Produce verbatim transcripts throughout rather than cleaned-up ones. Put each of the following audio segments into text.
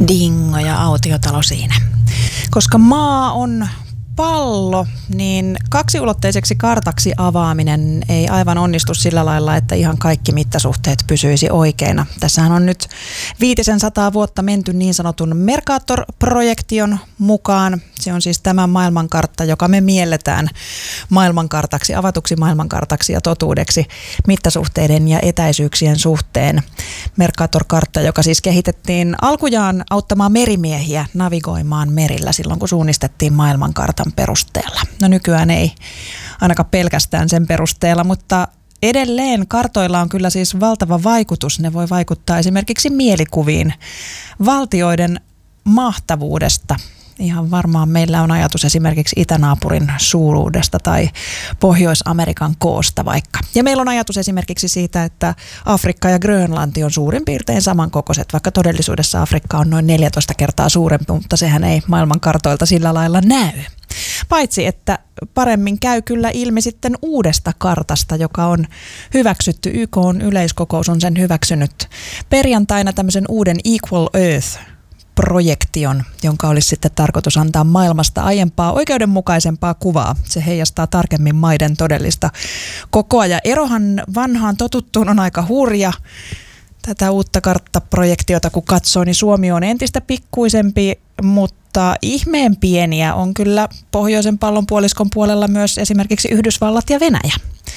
Dingo ja autiotalo siinä. Koska maa on pallo, niin kaksiulotteiseksi kartaksi avaaminen ei aivan onnistu sillä lailla, että ihan kaikki mittasuhteet pysyisi oikeina. Tässähän on nyt viitisen sataa vuotta menty niin sanotun Mercator-projektion mukaan. Se on siis tämä maailmankartta, joka me mielletään maailmankartaksi, avatuksi maailmankartaksi ja totuudeksi mittasuhteiden ja etäisyyksien suhteen. Mercator-kartta, joka siis kehitettiin alkujaan auttamaan merimiehiä navigoimaan merillä silloin, kun suunnistettiin maailmankartan perusteella. No nykyään ei ainakaan pelkästään sen perusteella, mutta edelleen kartoilla on kyllä siis valtava vaikutus. Ne voi vaikuttaa esimerkiksi mielikuviin valtioiden mahtavuudesta. Ihan varmaan meillä on ajatus esimerkiksi itänaapurin suuruudesta tai Pohjois-Amerikan koosta vaikka. Ja meillä on ajatus esimerkiksi siitä, että Afrikka ja Grönlanti on suurin piirtein samankokoiset, vaikka todellisuudessa Afrikka on noin neljätoista kertaa suurempi, mutta sehän ei maailmankartoilta sillä lailla näy. Paitsi, että paremmin käy kyllä ilmi sitten uudesta kartasta, joka on hyväksytty. Y K:n yleiskokous on sen hyväksynyt perjantaina tämmöisen uuden Equal Earth projektion, jonka olisi sitten tarkoitus antaa maailmasta aiempaa oikeudenmukaisempaa kuvaa. Se heijastaa tarkemmin maiden todellista kokoa ja erohan vanhaan totuttuun on aika hurja. Tätä uutta karttaprojektiota kun katsoo, niin Suomi on entistä pikkuisempi, mutta ihmeen pieniä on kyllä pohjoisen pallonpuoliskon puolella myös esimerkiksi Yhdysvallat ja Venäjä.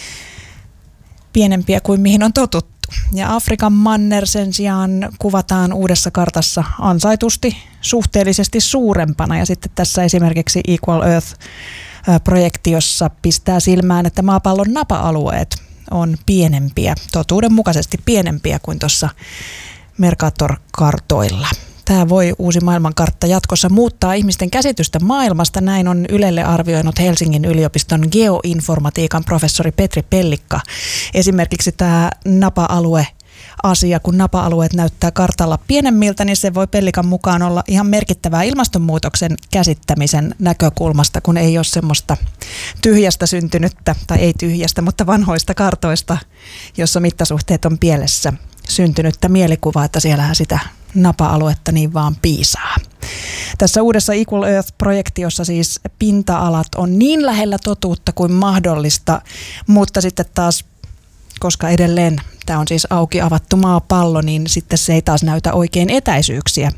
Pienempiä kuin mihin on totuttu. Ja Afrikan manner sen sijaan kuvataan uudessa kartassa ansaitusti suhteellisesti suurempana. Ja sitten tässä esimerkiksi Equal Earth-projektiossa pistää silmään, että maapallon napa-alueet on pienempiä, totuudenmukaisesti pienempiä kuin tuossa Mercator-kartoilla. Tämä voi uusi maailmankartta jatkossa muuttaa ihmisten käsitystä maailmasta. Näin on Ylelle arvioinut Helsingin yliopiston geoinformatiikan professori Petri Pellikka. Esimerkiksi tämä napa-alue asia, kun napa-alueet näyttää kartalla pienemmiltä, niin se voi Pellikan mukaan olla ihan merkittävää ilmastonmuutoksen käsittämisen näkökulmasta, kun ei ole semmoista tyhjästä syntynyttä, tai ei tyhjästä, mutta vanhoista kartoista, jossa mittasuhteet on pielessä syntynyttä mielikuvaa, että siellähän sitä napa-aluetta niin vaan piisaa. Tässä uudessa Equal Earth-projektiossa siis pinta-alat on niin lähellä totuutta kuin mahdollista, mutta sitten taas, koska edelleen tämä on siis auki avattu maapallo, niin sitten se ei taas näytä oikein etäisyyksiä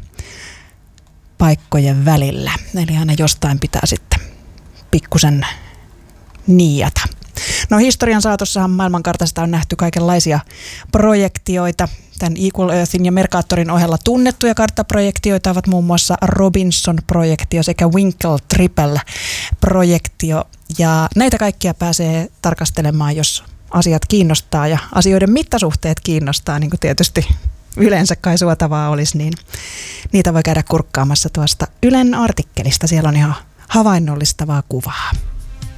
paikkojen välillä. Eli aina jostain pitää sitten pikkusen niiata. No historian saatossahan maailmankartasta on nähty kaikenlaisia projektioita. Tämän Equal Earthin ja Mercatorin ohella tunnettuja karttaprojektioita ovat muun muassa Robinson-projektio sekä Winkel-Triple-projektio. Ja näitä kaikkia pääsee tarkastelemaan, jos asiat kiinnostaa ja asioiden mittasuhteet kiinnostaa, niin kuin tietysti yleensä kai suotavaa olisi, niin niitä voi käydä kurkkaamassa tuosta Ylen artikkelista. Siellä on ihan havainnollistavaa kuvaa.